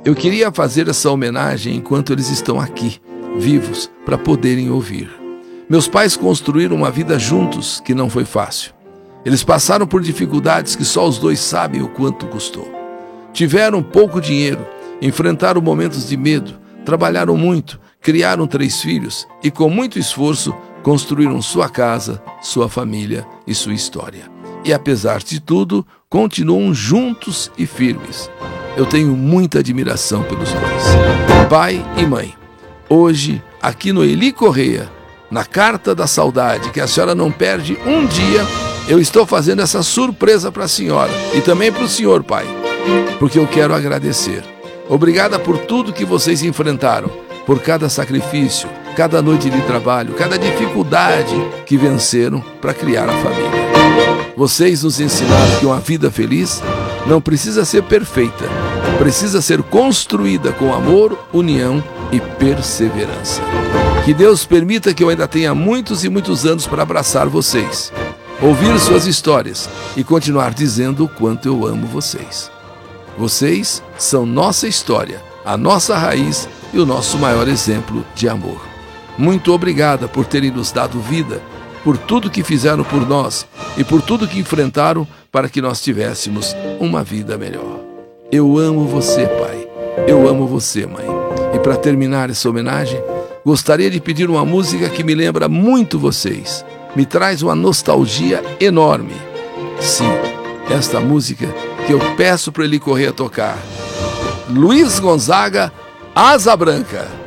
Eu queria fazer essa homenagem enquanto eles estão aqui, vivos, para poderem ouvir. Meus pais construíram uma vida juntos que não foi fácil. Eles passaram por dificuldades que só os dois sabem o quanto custou. Tiveram pouco dinheiro, enfrentaram momentos de medo, trabalharam muito, criaram 3 filhos e, com muito esforço, construíram sua casa, sua família e sua história. E, apesar de tudo, continuam juntos e firmes. Eu tenho muita admiração pelos dois. Pai e mãe, hoje, aqui no Eli Correia, na Carta da Saudade, que a senhora não perde um dia, eu estou fazendo essa surpresa para a senhora e também para o senhor, pai, porque eu quero agradecer. Obrigada por tudo que vocês enfrentaram, por cada sacrifício, cada noite de trabalho, cada dificuldade que venceram para criar a família. Vocês nos ensinaram que uma vida feliz não precisa ser perfeita, precisa ser construída com amor, união e perseverança. Que Deus permita que eu ainda tenha muitos e muitos anos para abraçar vocês, ouvir suas histórias e continuar dizendo o quanto eu amo vocês. Vocês são nossa história, a nossa raiz e o nosso maior exemplo de amor. Muito obrigada por terem nos dado vida, por tudo que fizeram por nós e por tudo que enfrentaram para que nós tivéssemos uma vida melhor. Eu amo você, pai. Eu amo você, mãe. E para terminar essa homenagem, gostaria de pedir uma música que me lembra muito vocês. Me traz uma nostalgia enorme. Sim, esta música que eu peço para ele correr a tocar. Luiz Gonzaga, Asa Branca.